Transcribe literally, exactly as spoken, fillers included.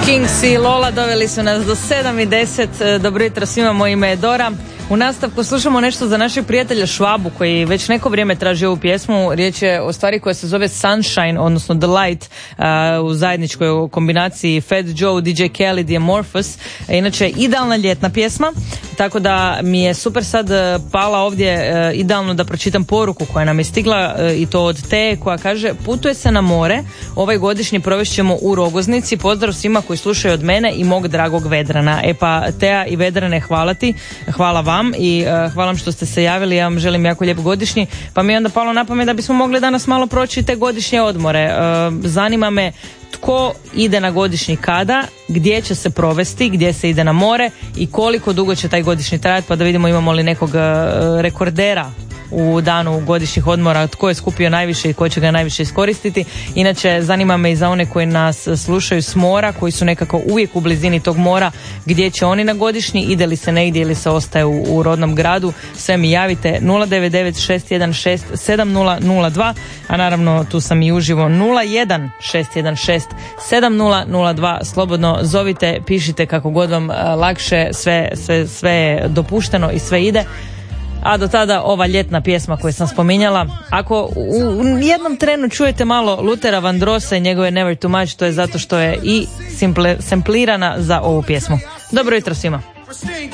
Kings i Lola doveli su nas do sedam i deset. Dobro jutro svima, moje ime je Dora. U nastavku slušamo nešto za našeg prijatelja Švabu koji već neko vrijeme traži ovu pjesmu. Riječ je o stvari koja se zove Sunshine, odnosno The Light, uh, u zajedničkoj kombinaciji Fat Joe, D J Khaled i Amorphous. Inače, idealna ljetna pjesma, tako da mi je super sad pala ovdje uh, idealno da pročitam poruku koja nam je stigla uh, i to od Te, koja kaže: putuje se na more, ovaj godišnji provešćemo u Rogoznici. Pozdrav svima koji slušaju od mene i mog dragog Vedrana. E pa Teja i Vedrane, hvala ti, hvala vam i uh, hvala vam što ste se javili. Ja vam želim jako lijep godišnji, pa mi je onda palo na pamet da bismo mogli danas malo proći te godišnje odmore. Uh, zanima me tko ide na godišnji kada, gdje će se provesti, gdje se ide na more i koliko dugo će taj godišnji trajati, pa da vidimo imamo li nekog uh, rekordera u danu godišnjih odmora, tko je skupio najviše i ko će ga najviše iskoristiti. Inače, zanima me i za one koji nas slušaju s mora, koji su nekako uvijek u blizini tog mora, gdje će oni na godišnji, ide li se negdje ili se ostaje u, u rodnom gradu. Sve mi javite nula devet devet šest jedan šest sedam nula nula dva, a naravno tu sam i uživo nula jedan šest jedan šest sedam nula nula dva. Slobodno zovite, pišite kako god vam lakše, sve, sve, sve je dopušteno i sve ide. A do tada ova ljetna pjesma koju sam spominjala. Ako u jednom trenu čujete malo Luthera Vandrosa i njegove Never Too Much, to je zato što je i simple, semplirana za ovu pjesmu. Dobro jutro svima.